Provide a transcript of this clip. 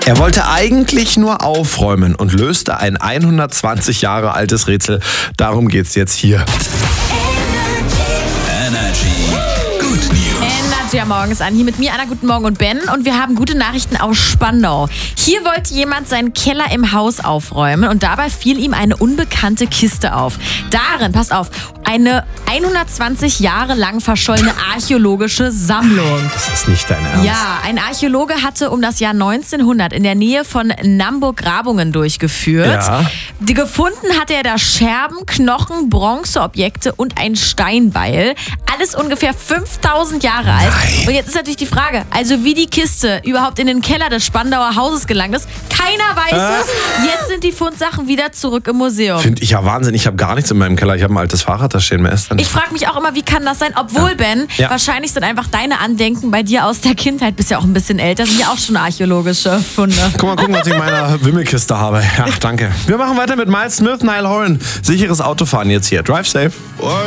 Er wollte eigentlich nur aufräumen und löste ein 120 Jahre altes Rätsel. Darum geht's jetzt hier. Energy. Good News. Energy am Morgen ist an. Hier mit mir, Anna, guten Morgen und Ben. Und wir haben gute Nachrichten aus Spandau. Hier wollte jemand seinen Keller im Haus aufräumen und dabei fiel ihm eine unbekannte Kiste auf. Darin, passt auf, eine 120 Jahre lang verschollene archäologische Sammlung. Das ist nicht dein Ernst. Ja, ein Archäologe hatte um das Jahr 1900 in der Nähe von Namburg Grabungen durchgeführt. Ja. Gefunden hatte er da Scherben, Knochen, Bronzeobjekte und ein Steinbeil. Alles ungefähr 5000 Jahre alt. Nein. Und jetzt ist natürlich die Frage, also wie die Kiste überhaupt in den Keller des Spandauer Hauses gelangt ist. Keiner weiß es. Jetzt sind die Fundsachen wieder zurück im Museum. Finde ich ja Wahnsinn. Ich habe gar nichts in meinem Keller. Ich habe ein altes Fahrrad, das stehen. Mehr ist dann Ich frage mich auch immer, wie kann das sein? Obwohl, Ben, wahrscheinlich sind einfach deine Andenken bei dir aus der Kindheit, bist ja auch ein bisschen älter, sind ja auch schon archäologische Funde. Guck mal gucken, was ich in meiner Wimmelkiste habe. Ja, danke. Wir machen weiter mit Miles Smith, Niall Horan. Sicheres Autofahren jetzt hier. Drive safe.